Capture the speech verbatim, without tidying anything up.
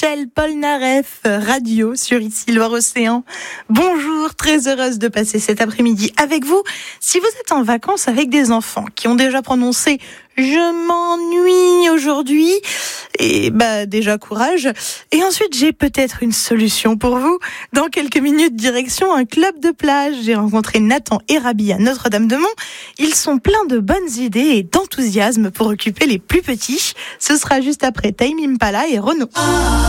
Michel Polnareff, radio sur Ici Loire-Océan. Bonjour, très heureuse de passer cet après-midi avec vous. Si vous êtes en vacances avec des enfants qui ont déjà prononcé « je m'ennuie aujourd'hui », et bah déjà courage. Et ensuite, j'ai peut-être une solution pour vous. Dans quelques minutes, direction un club de plage. J'ai rencontré Nathan et Rabi à Notre-Dame-de-Mont. Ils sont pleins de bonnes idées et d'enthousiasme pour occuper les plus petits. Ce sera juste après Tame Impala et Renaud.